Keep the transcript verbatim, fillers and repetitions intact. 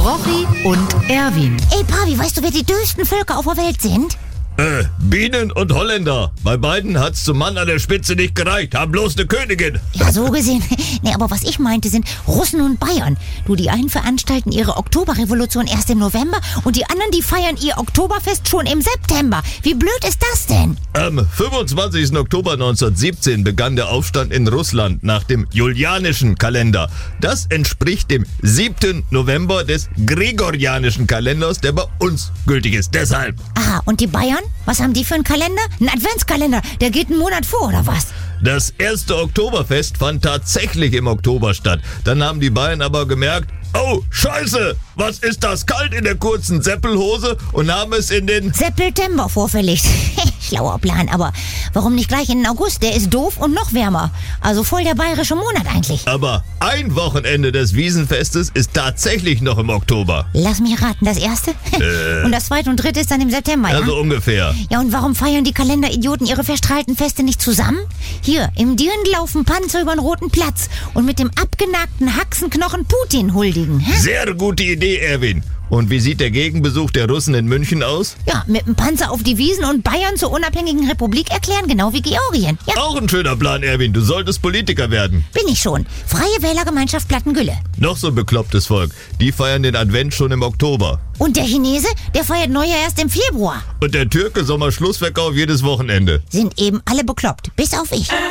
Rochi und Erwin. Ey, Pavi, weißt du, wer die dösten Völker auf der Welt sind? Äh, Bienen und Holländer. Bei beiden hat's zum Mann an der Spitze nicht gereicht. Haben bloß eine Königin. Ja, so gesehen. Nee, aber was ich meinte, sind Russen und Bayern. Du, die einen veranstalten ihre Oktoberrevolution erst im November und die anderen, die feiern ihr Oktoberfest schon im September. Wie blöd ist das denn? Am fünfundzwanzigsten Oktober neunzehnhundertsiebzehn begann der Aufstand in Russland nach dem julianischen Kalender. Das entspricht dem siebten November des gregorianischen Kalenders, der bei uns gültig ist. Deshalb. Aha, und die Bayern? Was haben die für einen Kalender? Ein Adventskalender, der geht einen Monat vor, oder was? Das erste Oktoberfest fand tatsächlich im Oktober statt. Dann haben die Bayern aber gemerkt, oh, scheiße, was ist das kalt in der kurzen Seppelhose, und haben es in den September vorverlegt. Schlauer Plan, aber warum nicht gleich in den August? Der ist doof und noch wärmer. Also voll der bayerische Monat eigentlich. Aber ein Wochenende des Wiesenfestes ist tatsächlich noch im Oktober. Lass mich raten, das erste? Äh. Und das zweite und dritte ist dann im September, ja? Also ungefähr. Ja, und warum feiern die Kalenderidioten ihre verstrahlten Feste nicht zusammen? Hier, im Dirndl laufen Panzer über den Roten Platz und mit dem abgenagten Haxenknochen Putin huldigen. Hä? Sehr gute Idee, Erwin. Und wie sieht der Gegenbesuch der Russen in München aus? Ja, mit dem Panzer auf die Wiesen und Bayern zur unabhängigen Republik erklären, genau wie Georgien. Ja, Auch ein schöner Plan, Erwin. Du solltest Politiker werden. bin ich schon. Freie Wählergemeinschaft Plattengülle. Noch so ein beklopptes Volk. Die feiern den Advent schon im Oktober. Und der Chinese, der feiert Neujahr erst im Februar. Und der Türke Sommerschlussverkauf jedes Wochenende. Sind eben alle bekloppt, bis auf ich.